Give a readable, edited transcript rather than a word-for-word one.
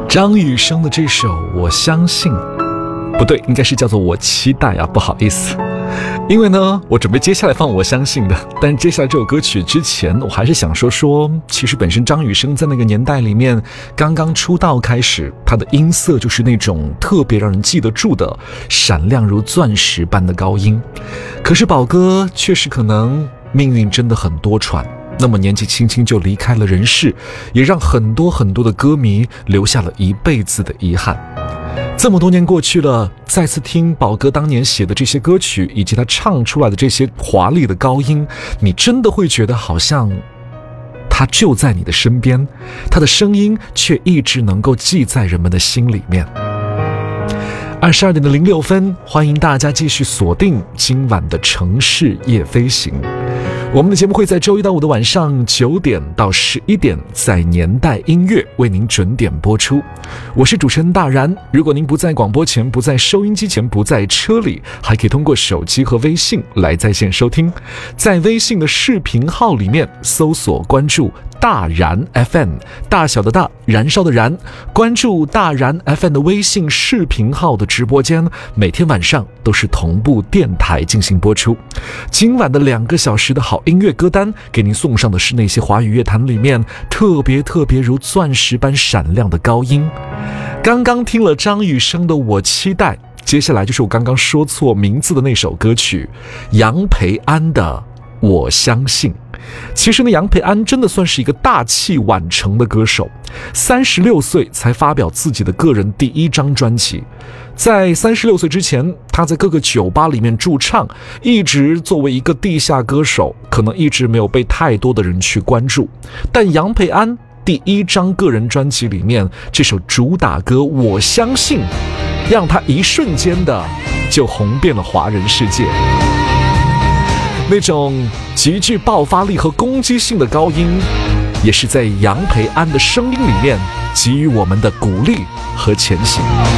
张雨生的这首《我相信》，不对，应该是叫做《我期待》啊，不好意思。因为呢，我准备接下来放《我相信》的，但接下来这首歌曲之前，我还是想说，其实本身张雨生在那个年代里面刚刚出道开始，他的音色就是那种特别让人记得住的闪亮如钻石般的高音。可是宝哥确实可能命运真的很多舛，那么年纪轻轻就离开了人世，也让很多的歌迷留下了一辈子的遗憾。这么多年过去了，再次听宝哥当年写的这些歌曲，以及他唱出来的这些华丽的高音，你真的会觉得好像他就在你的身边，他的声音却一直能够记在人们的心里面。22点06分，欢迎大家继续锁定今晚的城市夜飞行。我们的节目会在周一到五的晚上9点到11点，在年代音乐为您准点播出。我是主持人大然，如果您不在广播前，不在收音机前，不在车里，还可以通过手机和微信来在线收听。在微信的视频号里面搜索关注大然 FM， 大小的大，燃烧的燃，关注大然 FM 的微信视频号的直播间，每天晚上都是同步电台进行播出。今晚的2个小时的好音乐歌单，给您送上的是那些华语乐坛里面特别如钻石般闪亮的高音。刚刚听了张雨生的《我期待》，接下来就是我刚刚说错名字的那首歌曲，杨培安的《我相信》。其实呢，杨培安真的算是一个大器晚成的歌手，36岁才发表自己的个人第1张专辑。在36岁之前，他在各个酒吧里面驻唱，一直作为一个地下歌手，可能一直没有被太多的人去关注。但杨培安第1张个人专辑里面，这首主打歌《我相信》，让他一瞬间的就红遍了华人世界。那种极具爆发力和攻击性的高音，也是在杨培安的声音里面给予我们的鼓励和前行。